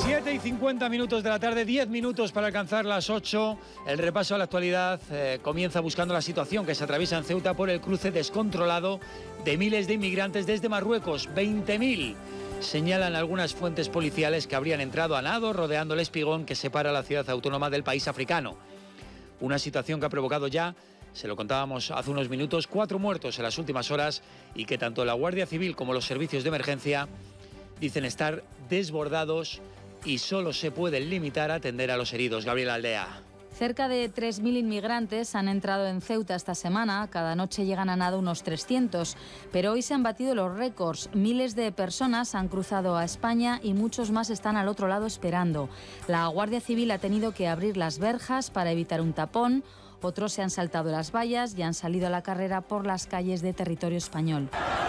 7:50 de la tarde, 10 minutos para alcanzar las 8. El repaso a la actualidad comienza buscando la situación que se atraviesa en Ceuta por el cruce descontrolado de miles de inmigrantes desde Marruecos. 20.000 señalan algunas fuentes policiales que habrían entrado a nado rodeando el espigón que separa la ciudad autónoma del país africano. Una situación que ha provocado ya, se lo contábamos hace unos minutos, 4 muertos en las últimas horas y que tanto la Guardia Civil como los servicios de emergencia dicen estar desbordados y solo se pueden limitar a atender a los heridos. Gabriela Aldea. Cerca de 3.000 inmigrantes han entrado en Ceuta esta semana. Cada noche llegan a nado unos 300. Pero hoy se han batido los récords. Miles de personas han cruzado a España y muchos más están al otro lado esperando. La Guardia Civil ha tenido que abrir las verjas para evitar un tapón. Otros se han saltado las vallas y han salido a la carrera por las calles de territorio español.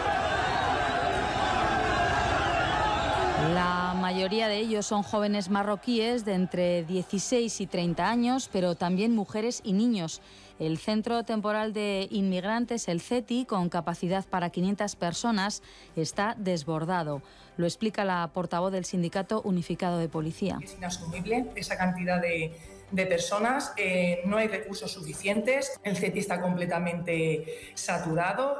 La mayoría de ellos son jóvenes marroquíes de entre 16 y 30 años, pero también mujeres y niños. El Centro Temporal de Inmigrantes, el CETI, con capacidad para 500 personas, está desbordado. Lo explica la portavoz del Sindicato Unificado de Policía. Es inasumible esa cantidad de personas, no hay recursos suficientes, el CETI está completamente saturado,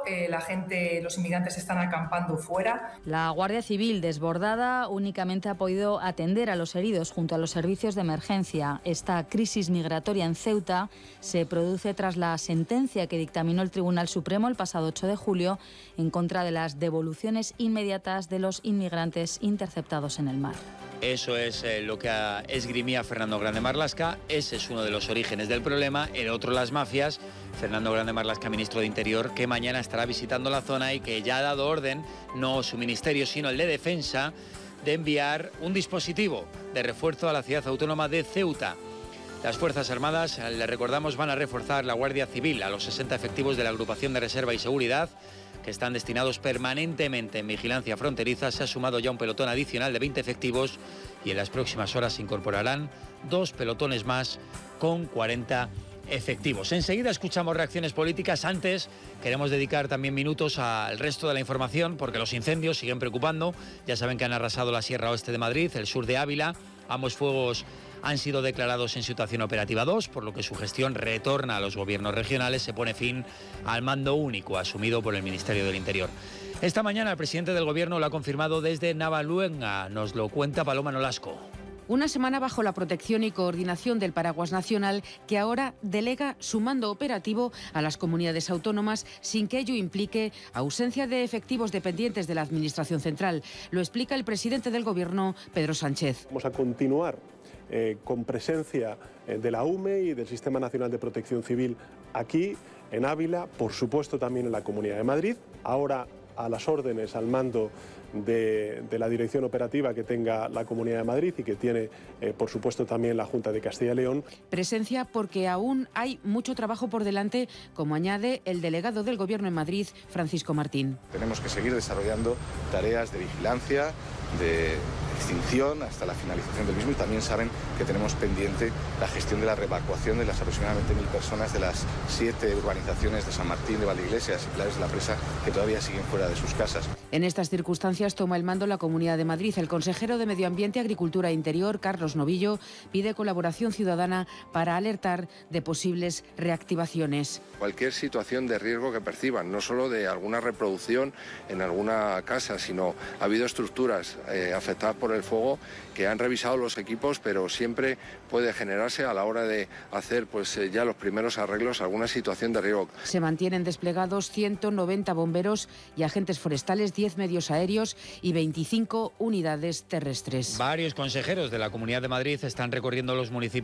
los inmigrantes están acampando fuera. La Guardia Civil, desbordada, únicamente ha podido atender a los heridos junto a los servicios de emergencia. Esta crisis migratoria en Ceuta se produce tras la sentencia que dictaminó el Tribunal Supremo el pasado 8 de julio en contra de las devoluciones inmediatas de los inmigrantes interceptados en el mar. Eso es lo que esgrimía Fernando Grande Marlaska. Ese es uno de los orígenes del problema. El otro, las mafias. Fernando Grande Marlaska, ministro de Interior, que mañana estará visitando la zona y que ya ha dado orden, no su ministerio, sino el de Defensa, de enviar un dispositivo de refuerzo a la ciudad autónoma de Ceuta. Las Fuerzas Armadas, le recordamos, van a reforzar la Guardia Civil a los 60 efectivos de la Agrupación de Reserva y Seguridad, que están destinados permanentemente en vigilancia fronteriza. Se ha sumado ya un pelotón adicional de 20 efectivos y en las próximas horas se incorporarán 2 pelotones más con 40 efectivos. Enseguida escuchamos reacciones políticas. Antes queremos dedicar también minutos al resto de la información porque los incendios siguen preocupando. Ya saben que han arrasado la Sierra Oeste de Madrid, el sur de Ávila. Ambos fuegos han sido declarados en situación operativa 2, por lo que su gestión retorna a los gobiernos regionales. Se pone fin al mando único asumido por el Ministerio del Interior. Esta mañana el presidente del Gobierno lo ha confirmado desde Navaluenga. Nos lo cuenta Paloma Nolasco. Una semana bajo la protección y coordinación del Paraguas Nacional, que ahora delega su mando operativo a las comunidades autónomas sin que ello implique ausencia de efectivos dependientes de la Administración central. Lo explica el presidente del Gobierno, Pedro Sánchez. Vamos a continuar con presencia de la UME y del Sistema Nacional de Protección Civil aquí en Ávila, por supuesto también en la Comunidad de Madrid. Ahora a las órdenes, al mando de la dirección operativa que tenga la Comunidad de Madrid y que tiene, por supuesto, también la Junta de Castilla y León. Presencia porque aún hay mucho trabajo por delante, como añade el delegado del Gobierno en Madrid, Francisco Martín. Tenemos que seguir desarrollando tareas de vigilancia, de extinción hasta la finalización del mismo, y también saben que tenemos pendiente la gestión de la reevacuación de las aproximadamente 1.000 personas de las 7 urbanizaciones de San Martín, de Valdeiglesias y Pilares de la Presa que todavía siguen fuera de sus casas. En estas circunstancias toma el mando la Comunidad de Madrid. El consejero de Medio Ambiente, Agricultura e Interior, Carlos Novillo, pide colaboración ciudadana para alertar de posibles reactivaciones. Cualquier situación de riesgo que perciban, no solo de alguna reproducción en alguna casa, sino ha habido estructuras afectadas por el fuego que han revisado los equipos, pero siempre puede generarse a la hora de hacer ya los primeros arreglos alguna situación de riesgo. Se mantienen desplegados 190 bomberos y agentes forestales, 10 medios aéreos y 25 unidades terrestres. Varios consejeros de la Comunidad de Madrid están recorriendo los municipios